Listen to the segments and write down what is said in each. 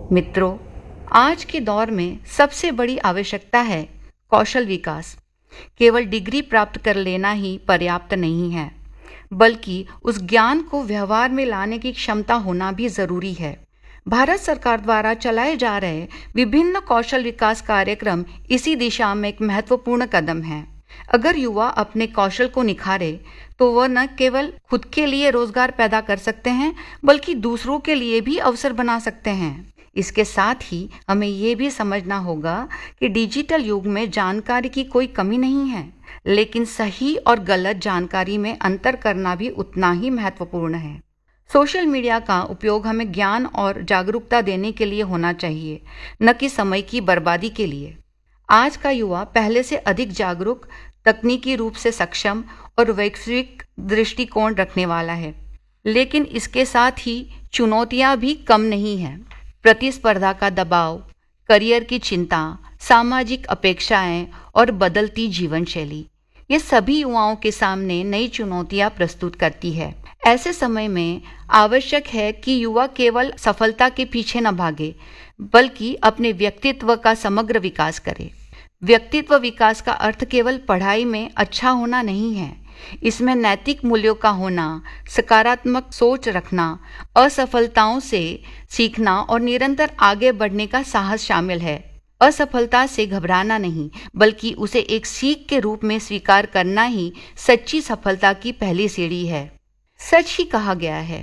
मित्रों, आज के दौर में सबसे बड़ी आवश्यकता है कौशल विकास। केवल डिग्री प्राप्त कर लेना ही पर्याप्त नहीं है, बल्कि उस ज्ञान को व्यवहार में लाने की क्षमता होना भी जरूरी है। भारत सरकार द्वारा चलाए जा रहे विभिन्न कौशल विकास कार्यक्रम इसी दिशा में एक महत्वपूर्ण कदम है। अगर युवा अपने कौशल को निखारे तो वह न केवल खुद के लिए रोजगार पैदा कर सकते हैं, बल्कि दूसरों के लिए भी अवसर बना सकते हैं। इसके साथ ही हमें ये भी समझना होगा कि डिजिटल युग में जानकारी की कोई कमी नहीं है, लेकिन सही और गलत जानकारी में अंतर करना भी उतना ही महत्वपूर्ण है। सोशल मीडिया का उपयोग हमें ज्ञान और जागरूकता देने के लिए होना चाहिए, न कि समय की बर्बादी के लिए। आज का युवा पहले से अधिक जागरूक, तकनीकी रूप से सक्षम और वैश्विक दृष्टिकोण रखने वाला है, लेकिन इसके साथ ही चुनौतियां भी कम नहीं हैं। प्रतिस्पर्धा का दबाव, करियर की चिंता, सामाजिक अपेक्षाएं और बदलती जीवन शैली, ये सभी युवाओं के सामने नई चुनौतियां प्रस्तुत करती है। ऐसे समय में आवश्यक है कि युवा केवल सफलता के पीछे न भागे, बल्कि अपने व्यक्तित्व का समग्र विकास करे। व्यक्तित्व विकास का अर्थ केवल पढ़ाई में अच्छा होना नहीं है। इसमें नैतिक मूल्यों का होना, सकारात्मक सोच रखना, असफलताओं से सीखना और निरंतर आगे बढ़ने का साहस शामिल है। असफलता से घबराना नहीं, बल्कि उसे एक सीख के रूप में स्वीकार करना ही सच्ची सफलता की पहली सीढ़ी है। सच ही कहा गया है,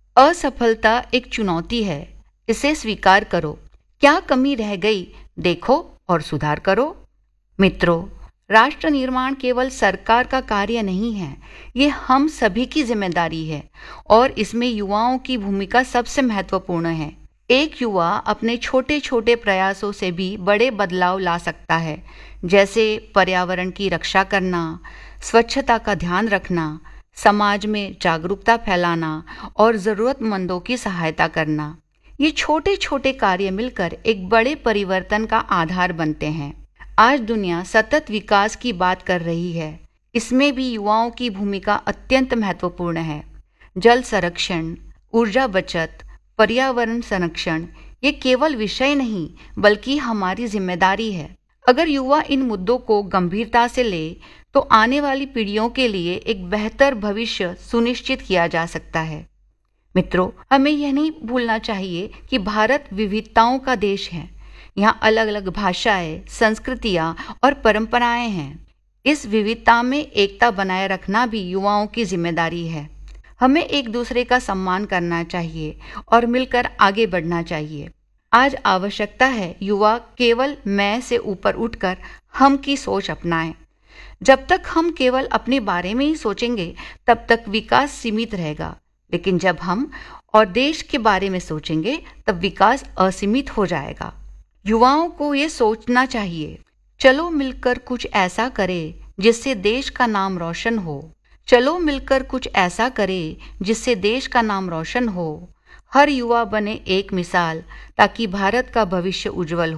असफलता एक चुनौती है, इसे स्वीकार करो। क्या कमी रह गई देखो और सुधार करो। मित्रों, राष्ट्र निर्माण केवल सरकार का कार्य नहीं है, ये हम सभी की जिम्मेदारी है और इसमें युवाओं की भूमिका सबसे महत्वपूर्ण है। एक युवा अपने छोटे छोटे प्रयासों से भी बड़े बदलाव ला सकता है, जैसे पर्यावरण की रक्षा करना, स्वच्छता का ध्यान रखना, समाज में जागरूकता फैलाना और ज़रूरतमंदों की सहायता करना। ये छोटे छोटे कार्य मिलकर एक बड़े परिवर्तन का आधार बनते हैं। आज दुनिया सतत विकास की बात कर रही है, इसमें भी युवाओं की भूमिका अत्यंत महत्वपूर्ण है। जल संरक्षण, ऊर्जा बचत, पर्यावरण संरक्षण ये केवल विषय नहीं, बल्कि हमारी जिम्मेदारी है। अगर युवा इन मुद्दों को गंभीरता से ले तो आने वाली पीढ़ियों के लिए एक बेहतर भविष्य सुनिश्चित किया जा सकता है। मित्रों, हमें यह नहीं भूलना चाहिए कि भारत विविधताओं का देश है। यहाँ अलग अलग भाषाएं, संस्कृतियाँ और परंपराएं हैं। इस विविधता में एकता बनाए रखना भी युवाओं की जिम्मेदारी है। हमें एक दूसरे का सम्मान करना चाहिए और मिलकर आगे बढ़ना चाहिए। आज आवश्यकता है युवा केवल मैं से ऊपर उठकर हम की सोच अपनाएं। जब तक हम केवल अपने बारे में ही सोचेंगे, तब तक विकास सीमित रहेगा, लेकिन जब हम और देश के बारे में सोचेंगे, तब विकास असीमित हो जाएगा। युवाओं को ये सोचना चाहिए, चलो मिलकर कुछ ऐसा करें जिससे देश का नाम रोशन हो। चलो मिलकर कुछ ऐसा करें जिससे देश का नाम रोशन हो। हर युवा बने एक मिसाल, ताकि भारत का भविष्य उज्जवल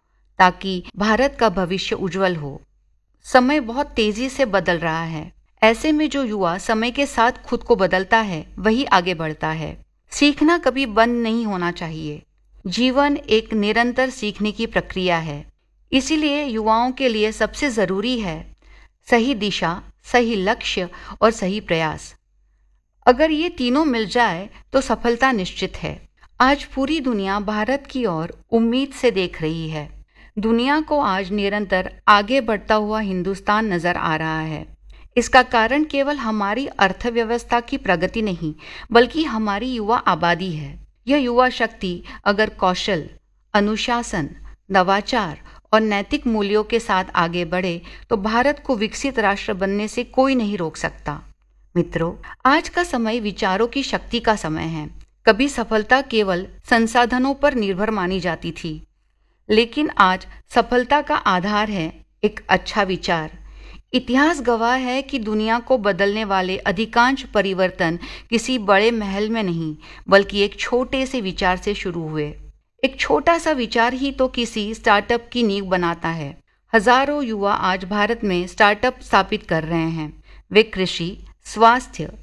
हो। समय बहुत तेजी से बदल रहा है। ऐसे में जो युवा समय के साथ खुद को बदलता है, वही आगे बढ़ता है। सीखना कभी बंद नहीं होना चाहिए। जीवन एक निरंतर सीखने की प्रक्रिया है। इसीलिए युवाओं के लिए सबसे जरूरी है सही दिशा, सही लक्ष्य और सही प्रयास। अगर ये तीनों मिल जाए तो सफलता निश्चित है। आज पूरी दुनिया भारत की ओर उम्मीद से देख रही है। दुनिया को आज निरंतर आगे बढ़ता हुआ हिंदुस्तान नजर आ रहा है। इसका कारण केवल हमारी अर्थव्यवस्था की प्रगति नहीं, बल्कि हमारी युवा आबादी है। यह युवा शक्ति अगर कौशल, अनुशासन, नवाचार और नैतिक मूल्यों के साथ आगे बढ़े तो भारत को विकसित राष्ट्र बनने से कोई नहीं रोक सकता। मित्रों, आज का समय विचारों की शक्ति का समय है। कभी सफलता केवल संसाधनों पर निर्भर मानी जाती थी, लेकिन आज सफलता का आधार है एक अच्छा विचार। इतिहास गवाह है कि दुनिया को बदलने वाले अधिकांश परिवर्तन किसी बड़े महल में नहीं, बल्कि एक छोटे से विचार से शुरू हुए। एक छोटा सा विचार ही तो किसी स्टार्टअप की नींव बनाता है। हजारों युवा आज भारत में स्टार्टअप स्थापित कर रहे हैं। वे कृषि, स्वास्थ्य,